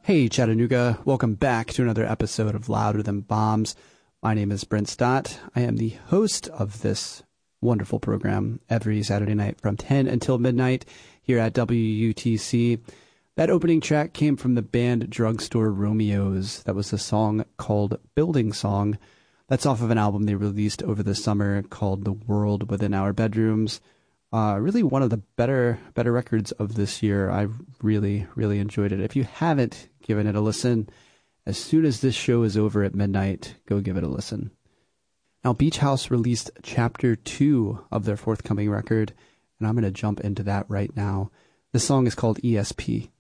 Hey Chattanooga, welcome back to another episode of Louder Than Bombs. My name is Brent Stott. I am the host of this wonderful program every Saturday night from 10 until midnight here at WUTC. That opening track came from the band Drugstore Romeos. That was a song called Building Song. That's off of an album they released over the summer called The World Within Our Bedrooms. Really one of the better records of this year. I really enjoyed it. If you haven't given it a listen, as soon as this show is over at midnight, go give it a listen. Now, Beach House released Chapter 2 of their forthcoming record, and I'm going to jump into that right now. The song is called ESP.